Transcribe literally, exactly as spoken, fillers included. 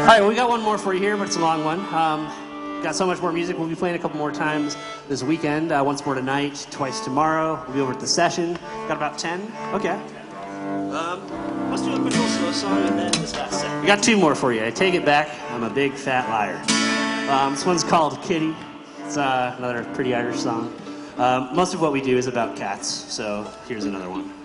right, we got one more for you here, but it's a long one. Um, got so much more music. We'll be playing a couple more times this weekend. Uh, once more tonight, twice tomorrow. We'll be over at the Session. Got about ten? Okay. Um, let's do a quick little slow song and then this last set. We got two more for you. I take it back. I'm a big fat liar. Um, this one's called Kitty. It's uh, another pretty Irish song. Um, most of what we do is about cats, so here's another one.